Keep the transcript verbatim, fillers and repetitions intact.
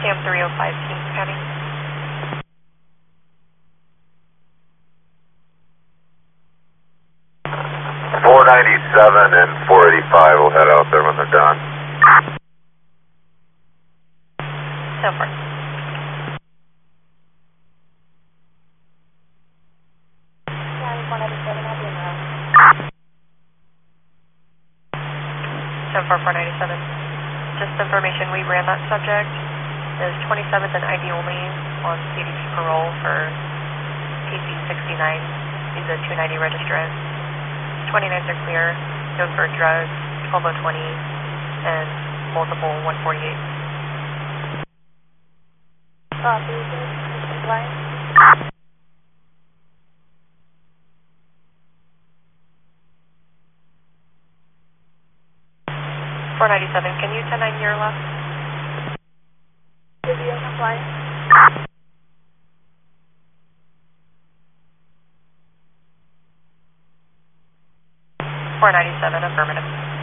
Cam three oh five, Kings County. four ninety-seven and four eighty-five will head out there when they're done. So far. four ninety-seven, I'll be around. So far, four ninety-seven. Just information, we ran that subject. Is twenty-seventh and I D only on C D P parole for P C sixty-nine. He's a two ninety registrant. twenty-nines are clear, no for drugs, twelve oh twenty, and multiple one forty-eight. Copy, compliance. four ninety-seven, can you ten nine your left? Video compliance. four ninety-seven, affirmative.